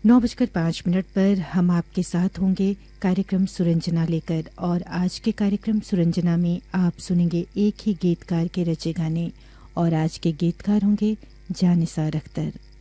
9:05 पर हम आपके साथ होंगे कार्यक्रम सुरंजना लेकर। और आज के कार्यक्रम सुरंजना में आप सुनेंगे एक ही गीतकार के रचे गाने, और आज के गीतकार होंगे जानिसार अख्तर।